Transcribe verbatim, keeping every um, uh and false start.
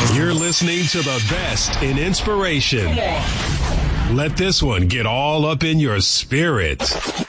You're listening to the best in inspiration. Let this one get all up in your spirit.